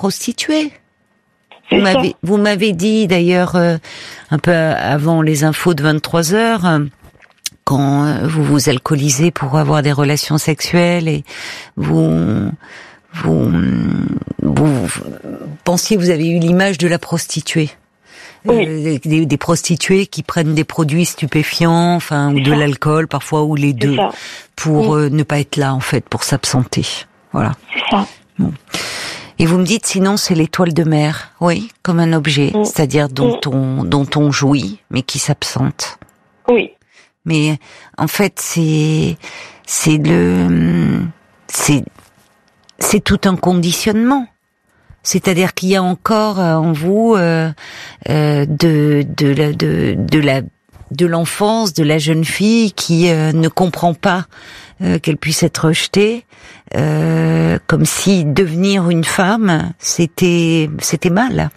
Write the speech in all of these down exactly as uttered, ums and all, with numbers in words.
prostituée. Vous m'avez, vous m'avez dit d'ailleurs euh, un peu avant les infos de vingt-trois heures, euh, quand euh, vous vous alcoolisez pour avoir des relations sexuelles et vous vous, vous, vous pensiez que vous avez eu l'image de la prostituée. Oui. Euh, des, des prostituées qui prennent des produits stupéfiants, enfin, ou de ça. l'alcool parfois, ou les deux, ça. pour oui. euh, ne pas être là en fait, pour s'absenter. Voilà. C'est ça. Bon. Et vous me dites sinon c'est l'étoile de mer, oui, comme un objet, mm. c'est-à-dire dont mm. on dont on jouit, mais qui s'absente. Oui. Mais en fait c'est c'est le c'est c'est tout un conditionnement. C'est-à-dire qu'il y a encore en vous euh, euh, de de la de de la de l'enfance de la jeune fille qui euh, ne comprend pas euh, qu'elle puisse être rejetée, euh, comme si devenir une femme c'était c'était mal.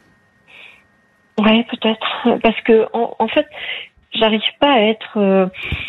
Ouais, peut-être, parce que en, en fait, j'arrive pas à être euh,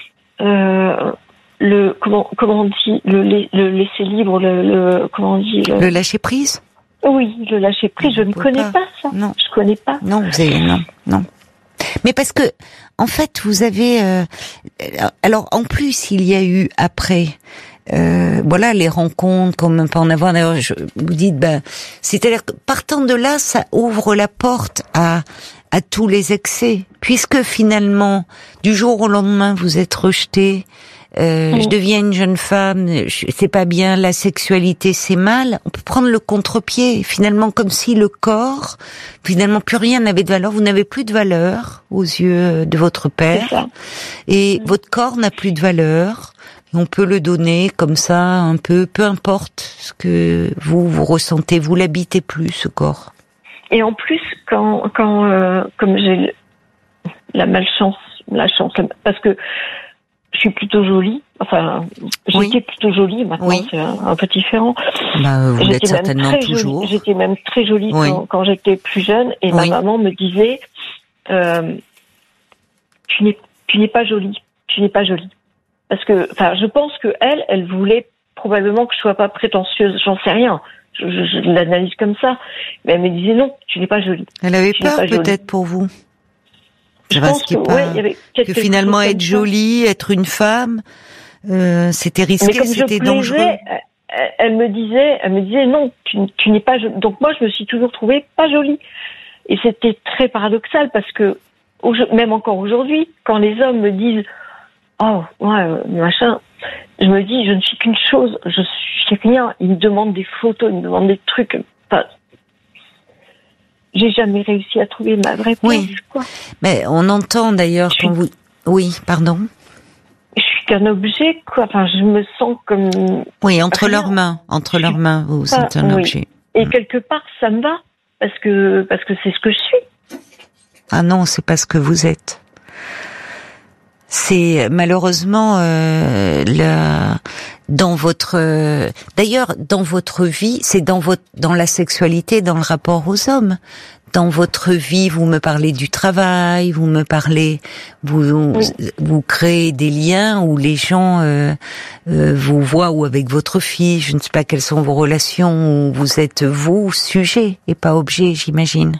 euh, le comment comment on dit le, le laisser libre, le, le comment on dit le, Le lâcher prise. Oui, le lâcher prise, je ne connais pas. pas ça. Non. Je connais pas. Non, vous avez, non, non. Mais parce que, en fait, vous avez, euh, alors en plus, il y a eu après, euh, voilà, les rencontres, comme on peut en avoir. D'ailleurs, je, vous dites, ben, c'est-à-dire que partant de là, ça ouvre la porte à à tous les excès, puisque finalement, du jour au lendemain, vous êtes rejeté. Euh, mmh. Je deviens une jeune femme, je, c'est pas bien, la sexualité c'est mal. On peut prendre le contre-pied, finalement, comme si le corps, finalement, plus rien n'avait de valeur. Vous n'avez plus de valeur aux yeux de votre père, et mmh. votre corps n'a plus de valeur. On peut le donner comme ça, un peu, peu importe ce que vous vous ressentez, vous l'habitez plus ce corps. Et en plus, quand, quand, euh, comme j'ai la malchance, la chance, parce que je suis plutôt jolie. Enfin, j'étais oui. plutôt jolie. Maintenant, oui. c'est un, un peu différent. Bah, vous l'êtes certainement toujours. Jolie, j'étais même très jolie oui. quand, quand j'étais plus jeune. Et oui. ma maman me disait, euh, tu n'es, tu n'es pas jolie. Tu n'es pas jolie. Parce que, enfin, je pense que elle, elle voulait probablement que je sois pas prétentieuse. J'en sais rien. Je, je, je l'analyse comme ça. Mais elle me disait non, tu n'es pas jolie. Elle avait tu peur peut-être pour vous. Je pense que, pas, ouais, il y avait que finalement être jolie, être une femme, euh, c'était risqué, c'était dangereux. Elle, elle me disait, elle me disait non, tu, tu n'es pas jolie. Donc moi, je me suis toujours trouvée pas jolie. Et c'était très paradoxal parce que même encore aujourd'hui, quand les hommes me disent oh ouais machin, je me dis je ne suis qu'une chose, je suis rien. Ils me demandent des photos, ils me demandent des trucs. Enfin, j'ai jamais réussi à trouver ma vraie place. Oui, quoi. Mais on entend d'ailleurs je quand suis... vous... Oui, pardon. Je suis qu'un objet, quoi. Enfin, je me sens comme... Oui, entre rien. leurs mains. Entre leurs mains, vous êtes un oui. objet. Et mmh. quelque part, ça me va. Parce que, parce que c'est ce que je suis. Ah non, c'est pas ce que vous êtes. C'est malheureusement euh, la... dans votre euh... d'ailleurs dans votre vie, c'est dans votre dans la sexualité, dans le rapport aux hommes. Dans votre vie, vous me parlez du travail, vous me parlez, vous oui. vous créez des liens où les gens euh, euh, vous voient, ou avec votre fille, je ne sais pas quelles sont vos relations, où vous êtes vous sujet et pas objet, j'imagine.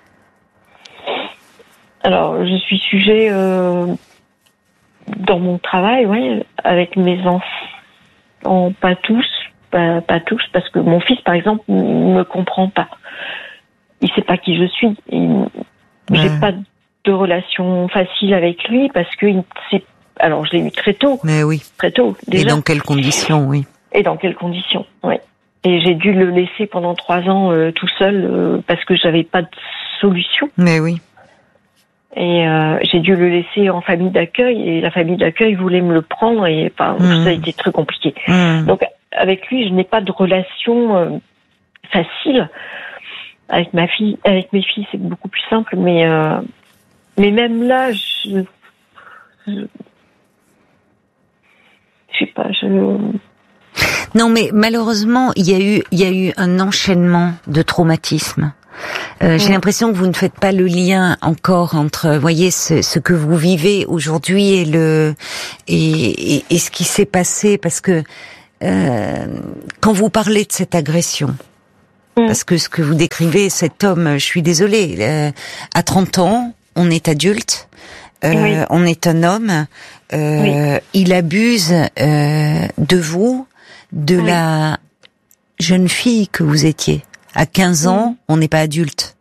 Alors, je suis sujet euh, dans mon travail, oui, avec mes enfants, pas tous, pas, pas tous, parce que mon fils, par exemple, ne me comprend pas. Il sait pas qui je suis. Il, ouais. J'ai pas de relation facile avec lui parce que il sait. Alors, je l'ai eu très tôt. Mais oui. Très tôt, déjà. Et dans quelles conditions, oui. Et dans quelles conditions, oui. Et j'ai dû le laisser pendant trois ans euh, tout seul euh, parce que j'avais pas de solution. Mais oui. Et euh, j'ai dû le laisser en famille d'accueil et la famille d'accueil voulait me le prendre et enfin, mmh. ça a été très compliqué. Mmh. Donc, avec lui, je n'ai pas de relation euh, facile. Avec ma fille, avec mes filles, c'est beaucoup plus simple, mais euh, mais même là, je, je, je sais pas, je. Non, mais malheureusement, il y a eu, il y a eu un enchaînement de traumatismes. Euh, j'ai mmh. l'impression que vous ne faites pas le lien encore entre, voyez, ce, ce que vous vivez aujourd'hui et le et, et, et ce qui s'est passé, parce que euh, quand vous parlez de cette agression. Mmh. Parce que ce que vous décrivez, cet homme, je suis désolée, euh, à trente ans, on est adulte, euh, oui. on est un homme, euh, oui. il abuse euh, de vous, de oui. la jeune fille que vous étiez. À quinze ans, mmh. on n'est pas adulte.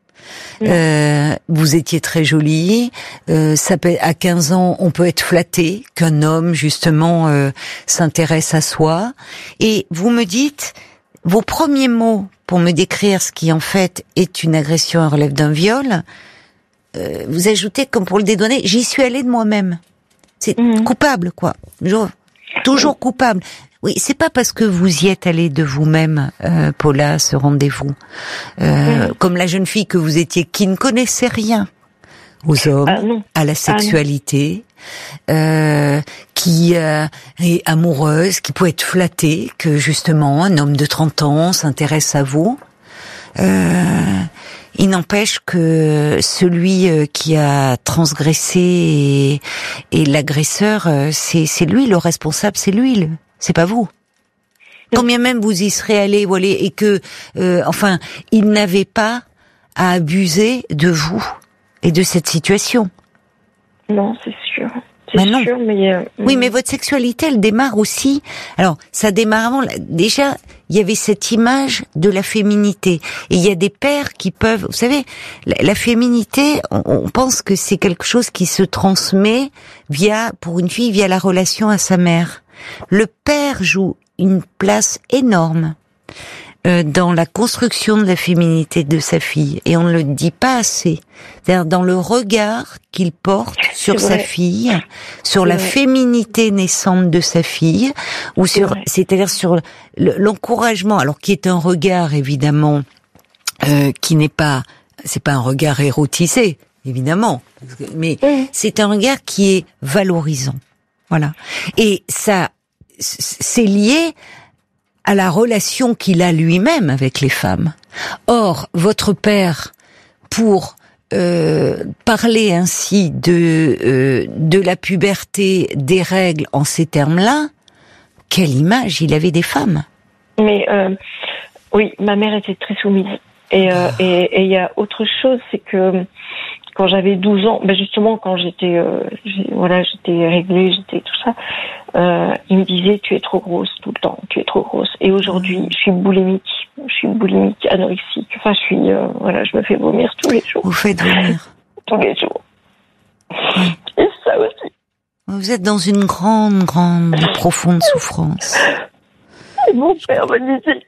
Euh, vous étiez très jolie. Euh, ça peut, à quinze ans, on peut être flatté qu'un homme justement euh, s'intéresse à soi. Et vous me dites, vos premiers mots pour me décrire ce qui en fait est une agression et relève d'un viol. Euh, vous ajoutez comme pour le dédouaner, j'y suis allée de moi-même. C'est mmh. coupable, quoi. Toujours, toujours coupable. Oui, c'est pas parce que vous y êtes allé de vous-même, euh, Paula, ce rendez-vous, euh, oui. comme la jeune fille que vous étiez, qui ne connaissait rien aux hommes, ah, à la sexualité, ah, euh, qui euh, est amoureuse, qui peut être flattée que justement un homme de trente ans s'intéresse à vous. Euh, il n'empêche que celui qui a transgressé et, et l'agresseur, c'est, c'est lui le responsable, c'est lui le. C'est pas vous. Quand bien même vous y serez allé, voilà, et que, euh, enfin, il n'avait pas à abuser de vous et de cette situation. Non, c'est sûr. C'est ben non. sûr, mais euh, oui, mais votre sexualité, elle démarre aussi. Alors, ça démarre avant. Déjà, il y avait cette image de la féminité, et il y a des pères qui peuvent, vous savez, la, la féminité, on, on pense que c'est quelque chose qui se transmet via, pour une fille, via la relation à sa mère. Le père joue une place énorme euh, dans la construction de la féminité de sa fille, et on ne le dit pas assez. C'est-à-dire dans le regard qu'il porte sur sa fille, sur c'est la vrai. Féminité naissante de sa fille, ou c'est sur, vrai. C'est-à-dire sur le, l'encouragement, alors qui est un regard évidemment euh, qui n'est pas, c'est pas un regard érotisé, évidemment, mais mmh. c'est un regard qui est valorisant. Voilà. Et ça, c'est lié à la relation qu'il a lui-même avec les femmes. Or, votre père, pour euh, parler ainsi de euh, de la puberté, des règles en ces termes-là, quelle image il avait des femmes. Mais euh, oui, ma mère était très soumise. Et il euh, et, et y a autre chose, c'est que quand j'avais douze ans, ben justement quand j'étais euh, j'ai, voilà, j'étais réglée, j'étais tout ça, euh, il me disait tu es trop grosse tout le temps, tu es trop grosse. Et aujourd'hui, je suis boulimique, je suis boulimique, anorexique. Enfin, je suis euh, voilà, je me fais vomir tous les jours. Vous faites vomir tous les jours. Oui. Et ça aussi. Vous êtes dans une grande, grande, profonde souffrance. Et mon père me disait,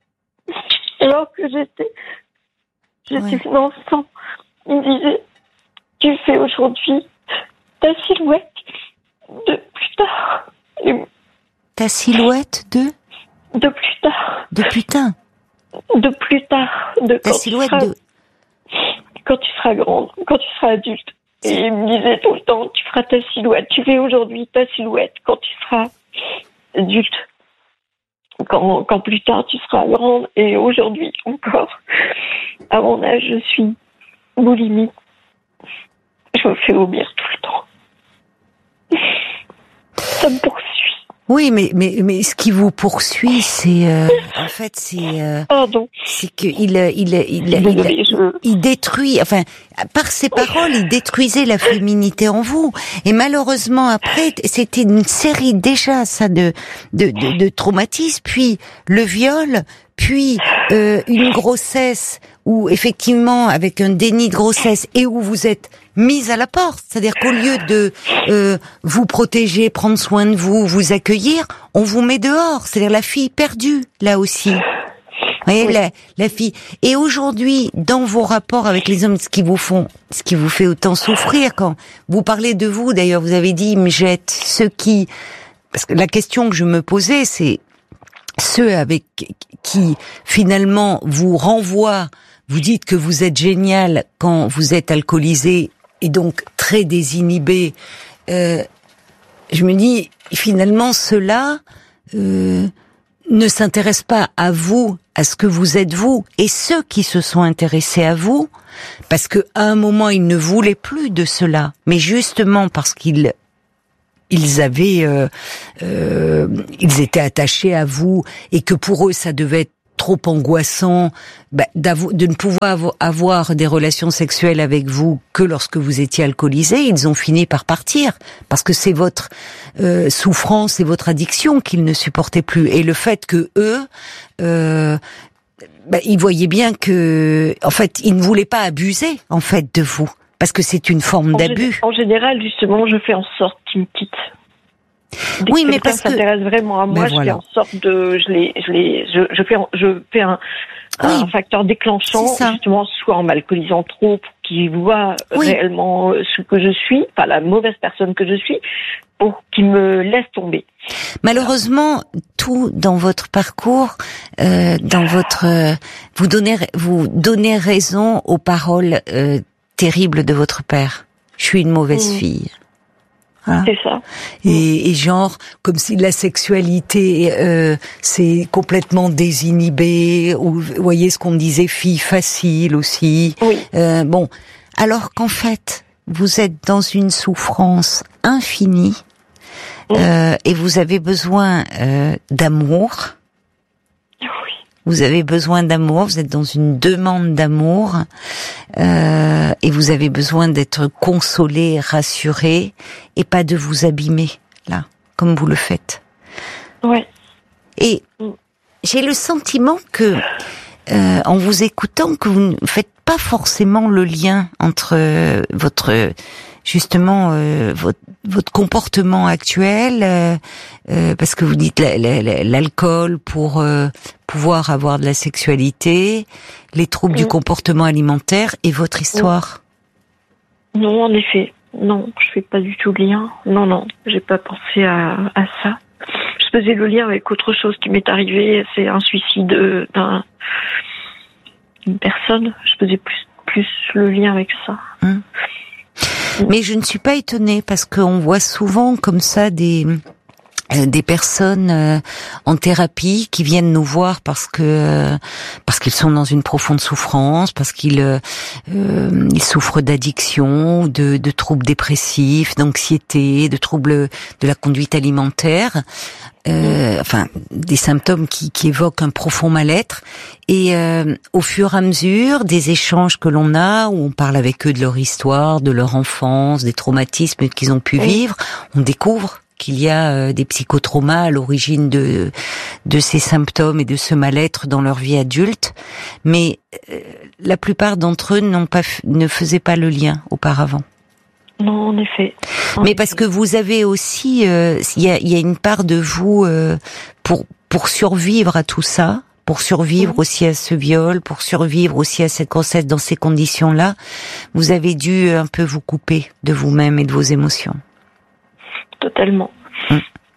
alors que j'étais, j'étais ouais. enfant, il me disait, tu fais aujourd'hui ta silhouette de plus tard. Et ta silhouette de De plus tard. De putain. De plus tard. De ta silhouette seras, de... Quand tu seras grande, quand tu seras adulte. Et il me disait tout le temps, tu feras ta silhouette. Tu fais aujourd'hui ta silhouette quand tu seras adulte. Quand, quand plus tard tu seras grande. Et aujourd'hui encore, à mon âge, je suis boulimique. Je me fais vomir tout le temps. Ça me poursuit. Oui, mais mais mais ce qui vous poursuit, c'est euh, en fait c'est euh, Pardon. c'est que il il il il, il, je... il détruit, enfin par ses paroles, il détruisait la féminité en vous. Et malheureusement après, c'était une série déjà ça de de de, de traumatismes, puis le viol, puis euh, une grossesse où effectivement avec un déni de grossesse et où vous êtes mise à la porte, c'est-à-dire qu'au lieu de euh, vous protéger, prendre soin de vous, vous accueillir, on vous met dehors, c'est-à-dire la fille perdue là aussi. Vous voyez, oui. la, la fille. Et aujourd'hui, dans vos rapports avec les hommes, ce qui vous font, ce qui vous fait autant souffrir, quand vous parlez de vous, d'ailleurs, vous avez dit, ils me jettent, ceux qui, parce que la question que je me posais, c'est ceux avec qui finalement vous renvoient. Vous dites que vous êtes génial quand vous êtes alcoolisé et donc très désinhibé. Euh, je me dis, finalement, ceux-là euh, ne s'intéressent pas à vous, à ce que vous êtes vous. Et ceux qui se sont intéressés à vous, parce qu'à un moment, ils ne voulaient plus de cela, mais justement parce qu'ils ils avaient, euh, euh, ils étaient attachés à vous et que pour eux, ça devait être trop angoissant bah, de ne pouvoir avoir des relations sexuelles avec vous que lorsque vous étiez alcoolisé, ils ont fini par partir parce que c'est votre euh, souffrance et votre addiction qu'ils ne supportaient plus. Et le fait que eux, euh, bah, ils voyaient bien que, en fait, ils ne voulaient pas abuser en fait de vous parce que c'est une forme en d'abus. En général, justement, je fais en sorte qu'ils me quittent. Dès oui, que mais parce que s'intéresse vraiment à moi, ben je voilà. fais en sorte de, je les, je les, je, je fais, je fais un, oui. un facteur déclenchant, justement, soit en m'alcoolisant trop pour qu'ils voient oui. réellement ce que je suis, enfin la mauvaise personne que je suis, pour qu'ils me laissent tomber. Malheureusement, tout dans votre parcours, euh, dans votre, euh, vous donnez, vous donnez raison aux paroles euh, terribles de votre père. Je suis une mauvaise mmh. fille. Voilà. C'est ça. Et, et genre, comme si la sexualité, euh, c'est complètement désinhibé, ou vous voyez ce qu'on me disait, fille facile aussi. Oui. Euh, bon, alors qu'en fait, vous êtes dans une souffrance infinie, oui. euh, et vous avez besoin euh, d'amour. Oui. Vous avez besoin d'amour, vous êtes dans une demande d'amour, euh, et vous avez besoin d'être consolé, rassuré, et pas de vous abîmer, là, comme vous le faites. Ouais. Et j'ai le sentiment que, euh, en vous écoutant, que vous ne faites pas forcément le lien entre euh, votre, justement, euh, votre, votre comportement actuel, euh, euh, parce que vous dites la, la, la, l'alcool pour euh, pouvoir avoir de la sexualité, les troubles mmh. du comportement alimentaire et votre histoire. Non, en effet, non, je fais pas du tout le lien. Non, non, j'ai pas pensé à, à ça. Je faisais le lien avec autre chose qui m'est arrivé, c'est un suicide d'un une personne. Je faisais plus plus le lien avec ça. Mmh. Mais je ne suis pas étonnée parce qu'on voit souvent comme ça des euh, des personnes euh, en thérapie qui viennent nous voir parce que euh, parce qu'ils sont dans une profonde souffrance, parce qu'ils euh, ils souffrent d'addiction, de, de troubles dépressifs, d'anxiété, de troubles de la conduite alimentaire. Euh, enfin, des symptômes qui, qui évoquent un profond mal-être. Et euh, au fur et à mesure des échanges que l'on a, où on parle avec eux de leur histoire, de leur enfance, des traumatismes qu'ils ont pu vivre, on découvre qu'il y a euh, des psychotraumas à l'origine de de ces symptômes et de ce mal-être dans leur vie adulte. Mais euh, la plupart d'entre eux n'ont pas ne faisaient pas le lien auparavant. Non, en effet. En Mais effet. parce que vous avez aussi, euh, il y a, y a une part de vous euh, pour pour survivre à tout ça, pour survivre mmh. aussi à ce viol, pour survivre aussi à cette grossesse dans ces conditions-là, vous avez dû un peu vous couper de vous-même et de vos émotions. Totalement. Mmh.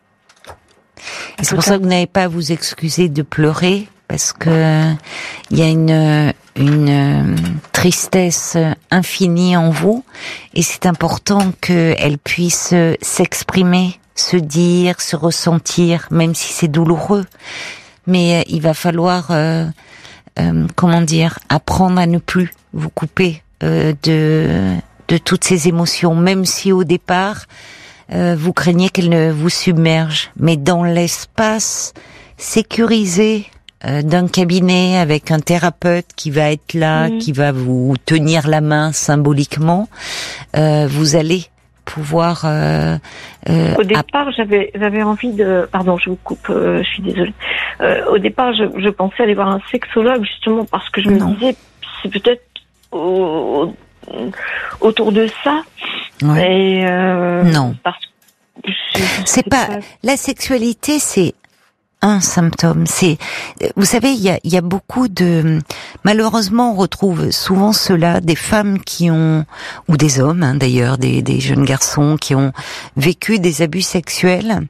Et c'est pour ça que vous n'avez pas à vous excuser de pleurer, parce que il y a une une tristesse infinie en vous, et c'est important qu'elle puisse s'exprimer, se dire, se ressentir, même si c'est douloureux. Mais il va falloir, euh, euh, comment dire, apprendre à ne plus vous couper euh, de de toutes ces émotions, même si au départ euh, vous craignez qu'elles ne vous submergent. Mais dans l'espace sécurisé d'un cabinet avec un thérapeute qui va être là, mmh. qui va vous tenir la main symboliquement, euh, vous allez pouvoir. Euh, euh, au départ, app- j'avais j'avais envie de. Pardon, je vous coupe. Euh, je suis désolée. Euh, au départ, je, je pensais aller voir un sexologue justement parce que je me non. disais c'est peut-être au, autour de ça. Ouais. Et euh, non. Parce que je, je c'est pas, pas la sexualité, c'est un symptôme. C'est, vous savez, il y a, il y a beaucoup de, malheureusement, on retrouve souvent cela, des femmes qui ont, ou des hommes, hein, d'ailleurs, des, des jeunes garçons qui ont vécu des abus sexuels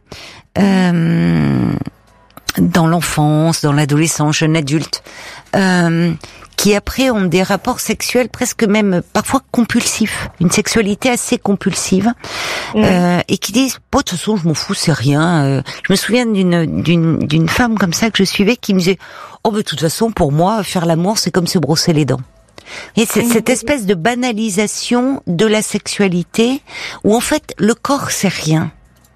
euh, dans l'enfance, dans l'adolescence, jeune adulte, euh, qui après ont des rapports sexuels presque même parfois compulsifs, une sexualité assez compulsive, mmh. euh, et qui disent « Bon, de toute façon, je m'en fous, c'est rien. Euh, » Je me souviens d'une d'une d'une femme comme ça que je suivais qui me disait « Oh, mais de toute façon, pour moi, faire l'amour, c'est comme se brosser les dents. » Et c'est mmh. cette espèce de banalisation de la sexualité où en fait le corps c'est rien.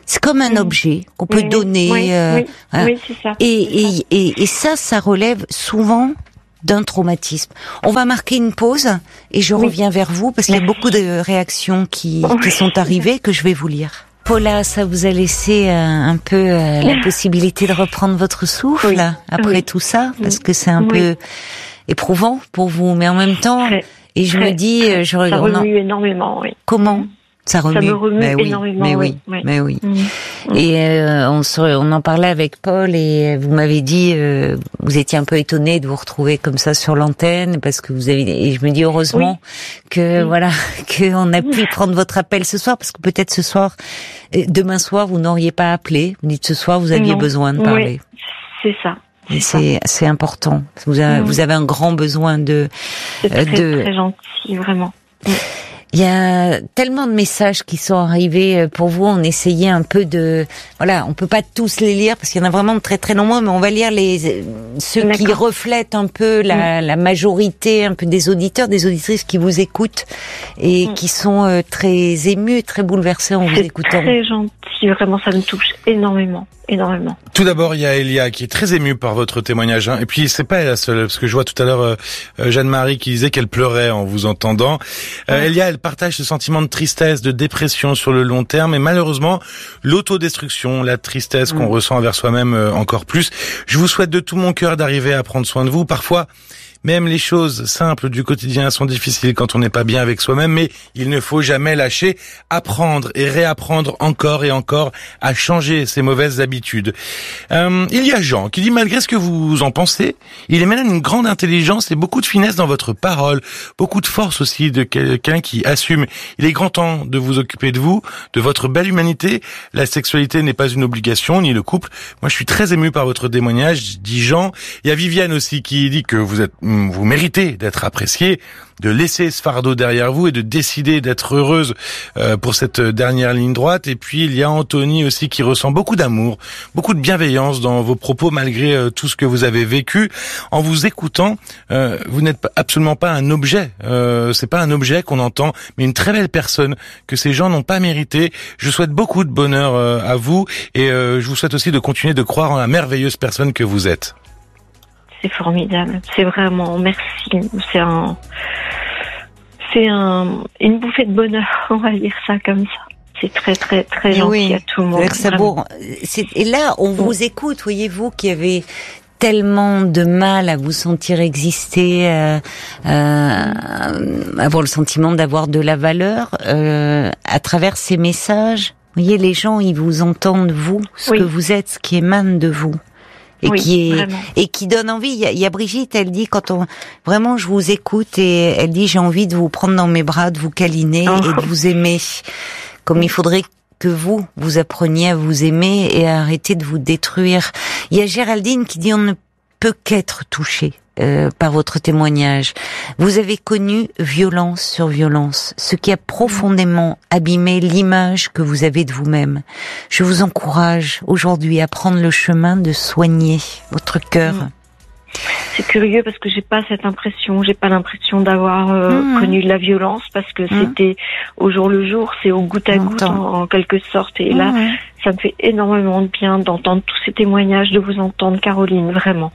C'est comme un objet qu'on peut oui, donner. Oui, euh, oui, hein. oui, c'est ça. Et, c'est ça. et, et, et ça, ça relève souvent d'un traumatisme. On va marquer une pause et je Oui. reviens vers vous parce qu'il y a beaucoup de réactions qui, Oui. qui sont arrivées que je vais vous lire. Paula, ça vous a laissé euh, un peu euh, la possibilité de reprendre votre souffle Oui. après Oui. tout ça, parce que c'est un Oui. peu éprouvant pour vous, mais en même temps, Très, et je très, me dis, très. je Ça regarde, remue énormément, oui. comment ça remue, Ça me remue mais oui, énormément, mais oui, oui, oui. mais oui. Mmh. Et euh, on, se, on en parlait avec Paul et vous m'avez dit, euh, vous étiez un peu étonné de vous retrouver comme ça sur l'antenne parce que vous avez. Et je me dis heureusement oui. que oui. voilà qu'on a pu prendre votre appel ce soir parce que peut-être ce soir, demain soir, vous n'auriez pas appelé. Vous dites ce soir, vous aviez non. besoin de parler. Oui, c'est ça. Et c'est c'est important. Vous avez, mmh. vous avez un grand besoin de. C'est très, de... très gentil, vraiment. Mmh. Il y a tellement de messages qui sont arrivés pour vous. On essayait un peu de, voilà, on peut pas tous les lire parce qu'il y en a vraiment de très très nombreux, mais on va lire les ceux D'accord. qui reflètent un peu la, mmh. la majorité, un peu des auditeurs, des auditrices qui vous écoutent et mmh. qui sont euh, très émus, très bouleversés en C'est vous écoutant. C'est très gentil, vraiment, ça me touche énormément. Énormément. Tout d'abord, il y a Elia qui est très émue par votre témoignage. Hein. Et puis, c'est pas elle la seule, parce que je vois tout à l'heure euh, Jeanne-Marie qui disait qu'elle pleurait en vous entendant. Euh, ouais. Elia, elle partage ce sentiment de tristesse, de dépression sur le long terme. Et malheureusement, l'autodestruction, la tristesse mmh. qu'on ressent envers soi-même euh, encore plus. Je vous souhaite de tout mon cœur d'arriver à prendre soin de vous. Parfois, même les choses simples du quotidien sont difficiles quand on n'est pas bien avec soi-même, mais il ne faut jamais lâcher, apprendre et réapprendre encore et encore à changer ses mauvaises habitudes. Euh, il y a Jean qui dit, malgré ce que vous en pensez, il émane une grande intelligence et beaucoup de finesse dans votre parole, beaucoup de force aussi de quelqu'un qui assume. Il est grand temps de vous occuper de vous, de votre belle humanité. La sexualité n'est pas une obligation, ni le couple. Moi, je suis très ému par votre témoignage, dit Jean. Il y a Viviane aussi qui dit que vous êtes vous méritez d'être apprécié, de laisser ce fardeau derrière vous et de décider d'être heureuse euh, pour cette dernière ligne droite. Et puis il y a Anthony aussi qui ressent beaucoup d'amour, beaucoup de bienveillance dans vos propos malgré euh, tout ce que vous avez vécu. En vous écoutant, euh, vous n'êtes absolument pas un objet. Euh, c'est pas un objet qu'on entend, mais une très belle personne que ces gens n'ont pas mérité. Je souhaite beaucoup de bonheur euh, à vous et euh, je vous souhaite aussi de continuer de croire en la merveilleuse personne que vous êtes. C'est formidable, c'est vraiment, merci, c'est un, c'est un, une bouffée de bonheur, on va dire ça comme ça. C'est très très très gentil oui, à tout le monde. C'est beau. C'est, et là, on vous oui. écoute, voyez-vous, qui avez tellement de mal à vous sentir exister, euh, euh, avoir le sentiment d'avoir de la valeur, euh, à travers ces messages. Vous voyez, les gens, ils vous entendent, vous, ce oui. que vous êtes, ce qui émane de vous. Et oui, qui est vraiment. Et qui donne envie. Il y, a, il y a Brigitte, elle dit quand on vraiment je vous écoute et elle dit j'ai envie de vous prendre dans mes bras, de vous câliner oh. et de vous aimer. Comme il faudrait que vous vous appreniez à vous aimer et à arrêter de vous détruire. Il y a Géraldine qui dit on ne peut qu'être touché euh, par votre témoignage. Vous avez connu violence sur violence, ce qui a profondément abîmé l'image que vous avez de vous-même. Je vous encourage aujourd'hui à prendre le chemin de soigner votre cœur. Mmh. C'est curieux parce que j'ai pas cette impression, j'ai pas l'impression d'avoir euh, mmh. connu de la violence parce que mmh. c'était au jour le jour, c'est au goutte à goutte en, en quelque sorte. Et mmh. là, ça me fait énormément de bien d'entendre tous ces témoignages, de vous entendre, Caroline, vraiment.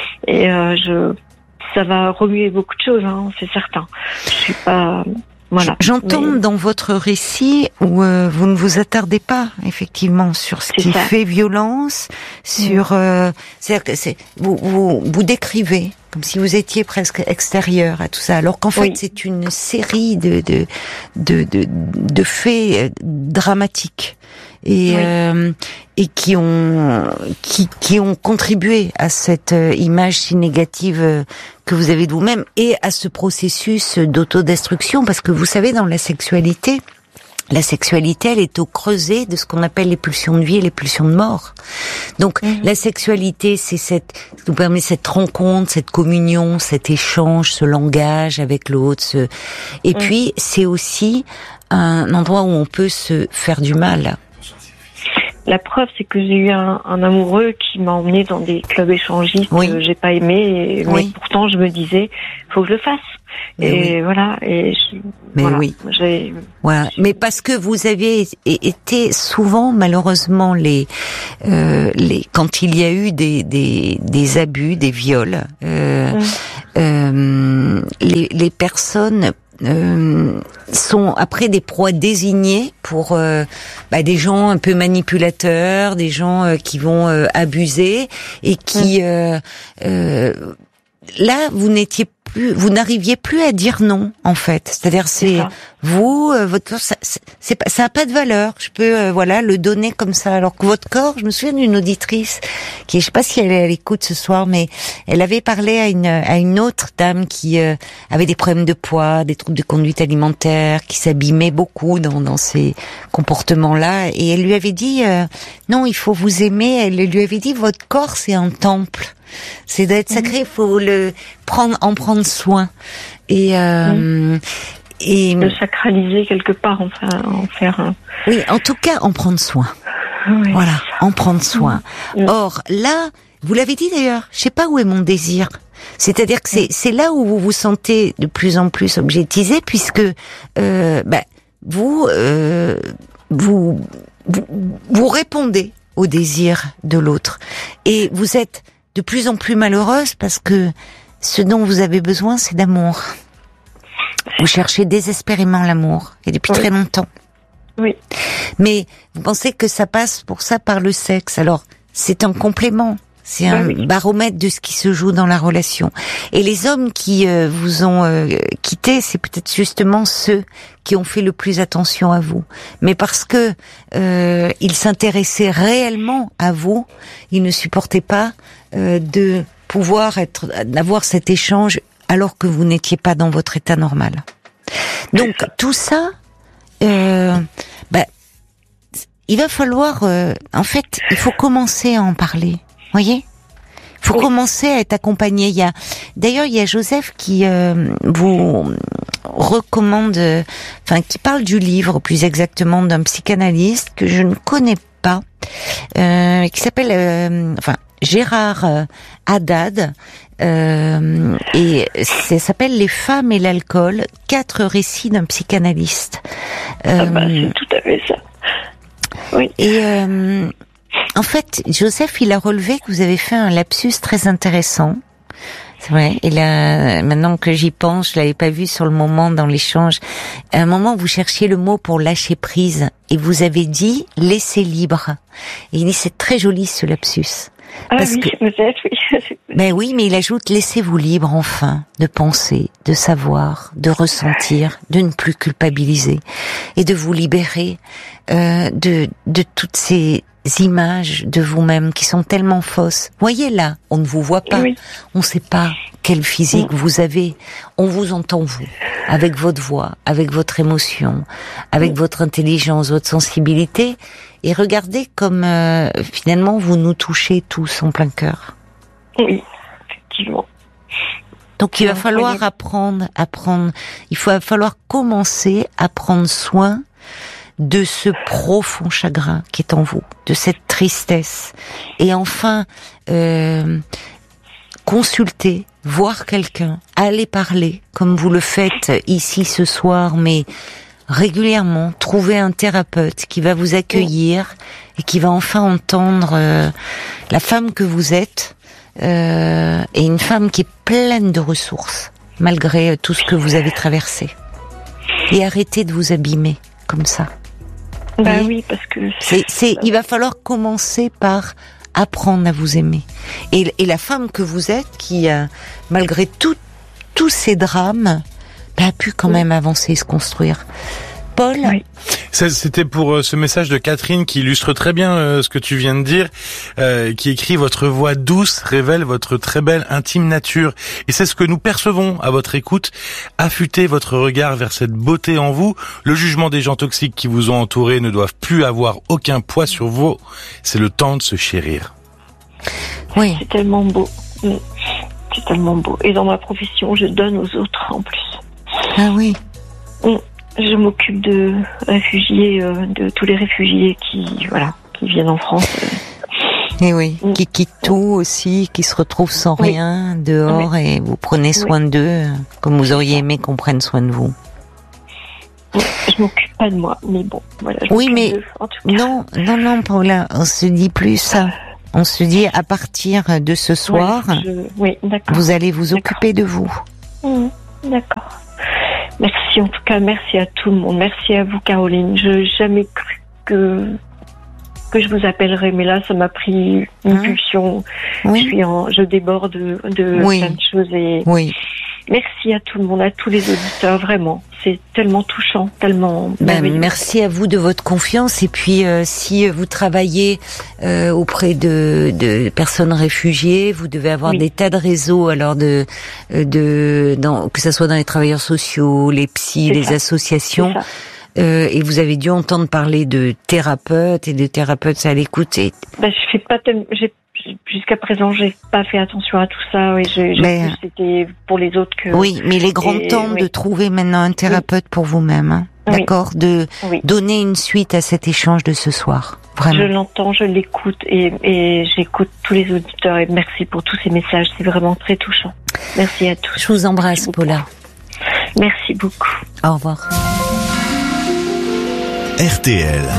Et euh, je, ça va remuer beaucoup de choses, hein, c'est certain. Je suis pas. Voilà. J'entends mais... dans votre récit où euh, vous ne vous attardez pas effectivement sur ce qui ça. fait violence, sur, mmh. euh, c'est-à-dire que c'est vous, vous vous décrivez comme si vous étiez presque extérieur à tout ça, alors qu'en fait oui. c'est une série de de de de, de faits dramatiques et oui. euh, et qui ont qui qui ont contribué à cette image si négative que vous avez de vous-même et à ce processus d'autodestruction, parce que vous savez, dans la sexualité, la sexualité, elle est au creuset de ce qu'on appelle les pulsions de vie et les pulsions de mort. Donc, mmh. la sexualité, c'est cette, ça nous permet cette rencontre, cette communion, cet échange, ce langage avec l'autre. Ce... Et mmh. puis, c'est aussi un endroit où on peut se faire du mal. La preuve, c'est que j'ai eu un, un amoureux qui m'a emmené dans des clubs échangistes oui. que j'ai pas aimé, et, oui. mais pourtant je me disais, faut que je le fasse. Mais et oui. voilà. Et je, mais voilà, oui. J'ai, voilà. j'ai... Mais parce que vous avez été souvent, malheureusement, les, euh, les quand il y a eu des des, des abus, des viols, euh, mmh. euh, les les personnes. Euh, sont après des proies désignées pour euh, bah, des gens un peu manipulateurs, des gens euh, qui vont euh, abuser et qui euh, euh, là vous n'étiez plus, vous n'arriviez plus à dire non en fait. C'est-à-dire c'est, c'est vous, euh, votre corps, ça, c'est pas, ça a pas de valeur. Je peux euh, voilà le donner comme ça. Alors que votre corps, je me souviens d'une auditrice qui, je sais pas si elle est à l'écoute ce soir, mais elle avait parlé à une à une autre dame qui euh, avait des problèmes de poids, des troubles de conduite alimentaire, qui s'abîmait beaucoup dans dans ces comportements-là, et elle lui avait dit euh, non, il faut vous aimer. Elle lui avait dit votre corps c'est un temple. C'est d'être sacré, il faut le prendre, en prendre soin et euh, mmh. et le sacraliser quelque part, enfin en faire. Un... Oui, en tout cas, en prendre soin. Oui, voilà, en prendre soin. Mmh. Or là, vous l'avez dit d'ailleurs, je sais pas où est mon désir. C'est-à-dire que c'est c'est là où vous vous sentez de plus en plus objetisé, puisque euh, bah, vous, euh, vous vous vous répondez au désir de l'autre et vous êtes de plus en plus malheureuse parce que ce dont vous avez besoin, c'est d'amour. Vous cherchez désespérément l'amour, et depuis oui. très longtemps. Oui. Mais vous pensez que ça passe pour ça par le sexe. Alors, c'est un complément. C'est un oui. baromètre de ce qui se joue dans la relation. Et les hommes qui euh, vous ont euh, quitté, c'est peut-être justement ceux qui ont fait le plus attention à vous. Mais parce que euh, ils s'intéressaient réellement à vous, ils ne supportaient pas euh, de pouvoir être, d'avoir cet échange alors que vous n'étiez pas dans votre état normal. Donc tout ça, euh, bah, il va falloir, euh, en fait, il faut commencer à en parler. Voyez, il faut oui. commencer à être accompagné. Il y a, d'ailleurs, il y a Joseph qui euh, vous recommande, euh, enfin, qui parle du livre, plus exactement, d'un psychanalyste que je ne connais pas, euh, qui s'appelle, euh, enfin, Gérard euh, Haddad, euh, et ça s'appelle Les femmes et l'alcool, quatre récits d'un psychanalyste. Euh, ah bah, c'est tout à fait ça. Oui. Et euh, en fait, Joseph, il a relevé que vous avez fait un lapsus très intéressant. C'est vrai. Et là, maintenant que j'y pense, je l'avais pas vu sur le moment dans l'échange. À un moment, vous cherchiez le mot pour lâcher prise et vous avez dit laisser libre. Et il dit c'est très joli ce lapsus. Ah Parce oui, que, peut-être, oui. Ben oui, mais il ajoute laissez-vous libre enfin de penser, de savoir, de ressentir, de ne plus culpabiliser et de vous libérer euh, de de toutes ces images de vous-même qui sont tellement fausses. Voyez là, on ne vous voit pas, oui. On ne sait pas quel physique oui. vous avez, on vous entend vous, avec votre voix, avec votre émotion, avec oui. votre intelligence, votre sensibilité, et regardez comme euh, finalement vous nous touchez tous en plein cœur. Oui, effectivement. Donc il va falloir apprendre, apprendre, il va falloir commencer à prendre soin de ce profond chagrin qui est en vous, de cette tristesse, et enfin euh, consulter, voir quelqu'un, aller parler, comme vous le faites ici ce soir, mais régulièrement, trouver un thérapeute qui va vous accueillir et qui va enfin entendre euh, la femme que vous êtes, euh, et une femme qui est pleine de ressources, malgré tout ce que vous avez traversé. Et arrêtez de vous abîmer comme ça. Bah oui, oui, parce que c'est, c'est, il va falloir commencer par apprendre à vous aimer. Et, et la femme que vous êtes, qui euh, malgré tout, tous ces drames, bah, a pu quand oui. même avancer et se construire. Paul, oui. C'était pour euh, ce message de Catherine qui illustre très bien euh, ce que tu viens de dire, euh, qui écrit « Votre voix douce révèle votre très belle intime nature ». Et c'est ce que nous percevons à votre écoute. Affûtez votre regard vers cette beauté en vous. Le jugement des gens toxiques qui vous ont entouré ne doivent plus avoir aucun poids sur vous. C'est le temps de se chérir. Oui. C'est tellement beau. C'est tellement beau. Et dans ma profession, je donne aux autres en plus. Ah oui. Je m'occupe de réfugiés, euh, de tous les réfugiés qui, voilà, qui viennent en France. Et oui, mmh. qui quittent tout aussi, qui se retrouvent sans oui. rien dehors oui. et vous prenez soin oui. d'eux, comme vous auriez aimé qu'on prenne soin de vous. Je m'occupe pas de moi, mais bon, voilà. Je oui, mais d'eux, en tout cas. non, non, non, Paula, on se dit plus ça. On se dit à partir de ce soir, oui, je... oui, d'accord. vous allez vous d'accord. occuper de vous. Mmh, d'accord. Merci en tout cas, merci à tout le monde, merci à vous Caroline. Je n'ai jamais cru que que je vous appellerais, mais là ça m'a pris une hein? pulsion. Oui. Je suis en, je déborde de, de oui. plein de choses et oui. merci à tout le monde, à tous les auditeurs, vraiment. C'est tellement touchant, tellement ben, merci à vous de votre confiance. Et puis, euh, si vous travaillez euh, auprès de, de personnes réfugiées, vous devez avoir oui. des tas de réseaux, alors de, de, dans, que ce soit dans les travailleurs sociaux, les psys, c'est les ça. associations. Euh, et vous avez dû entendre parler de thérapeutes et de thérapeutes à l'écoute. Et... Ben, je fais pas tellement, j'ai jusqu'à présent, j'ai pas fait attention à tout ça. Oui, j'ai, j'ai mais, c'était pour les autres que. Oui, mais il est grand et, temps oui. de trouver maintenant un thérapeute oui. pour vous-même, hein, oui. d'accord, de oui. donner une suite à cet échange de ce soir. Vraiment. Je l'entends, je l'écoute et, et j'écoute tous les auditeurs et merci pour tous ces messages. C'est vraiment très touchant. Merci à tous. Je vous embrasse, Paula. Merci beaucoup. Au revoir. R T L